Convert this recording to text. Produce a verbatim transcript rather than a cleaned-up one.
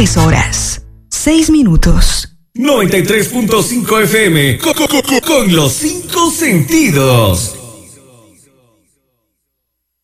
Seis horas, seis minutos. noventa y tres punto cinco F M, con, con, con, con los cinco sentidos.